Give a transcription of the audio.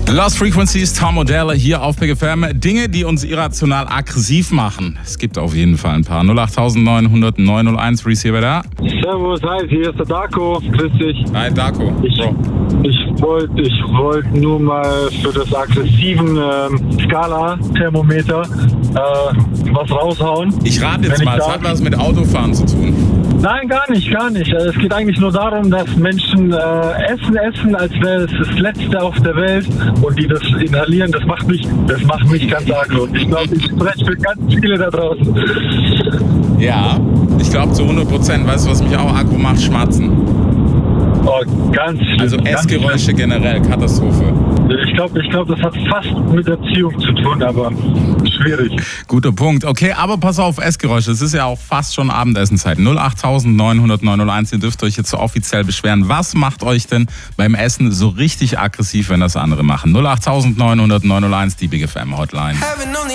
Lost Frequencies, Tom Odell hier auf Big FM. Dinge, die uns irrational aggressiv machen. Es gibt auf jeden Fall ein paar. 08900 901, Reese hier da. Servus, hi, hier ist der Darko. Grüß dich. Hi, Darko. Ich wollte nur mal für das aggressiven Skala-Thermometer was raushauen. Ich rate jetzt mal, es hat was mit Autofahren zu tun. Nein, gar nicht. Es geht eigentlich nur darum, dass Menschen essen, als wäre es das Letzte auf der Welt, und die das inhalieren. Das macht mich ganz arglos. Ich glaube, ich spreche für ganz viele da draußen. Ja, ich glaube zu 100%. Weißt du, was mich auch aggro macht? Schmatzen. Oh, ganz schlimm. Also Essgeräusche generell, Katastrophe. Ich glaube, das hat fast mit Erziehung zu tun, aber schwierig. Guter Punkt. Okay, aber pass auf, Essgeräusche. Es ist ja auch fast schon Abendessenzeit. 08900 901, ihr dürft euch jetzt so offiziell beschweren. Was macht euch denn beim Essen so richtig aggressiv, wenn das andere machen? 08900 901, die Big FM Hotline.